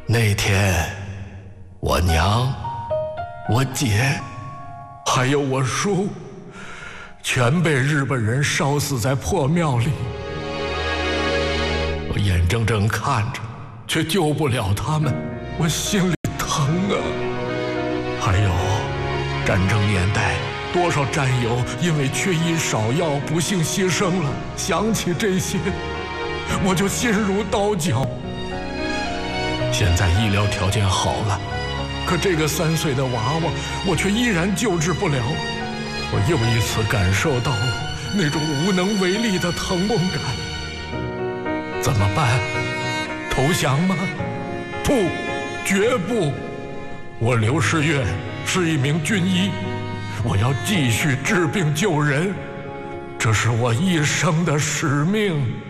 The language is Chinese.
那天，我娘、我姐，还有我叔，全被日本人烧死在破庙里。我眼睁睁看着，却救不了他们，我心里疼啊！还有，战争年代，多少战友因为缺医少药不幸牺牲了。想起这些，我就心如刀绞。现在医疗条件好了，可这个3岁的娃娃，我却依然救治不了。我又一次感受到了那种无能为力的疼痛感。怎么办？投降吗？不，绝不！我刘世岳是一名军医，我要继续治病救人，这是我一生的使命。